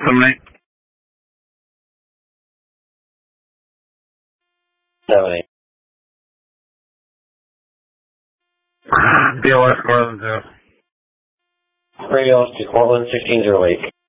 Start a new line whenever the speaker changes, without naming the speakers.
Somebody?
70.
BLS Cortland 2.
Radio to Cortland 1608.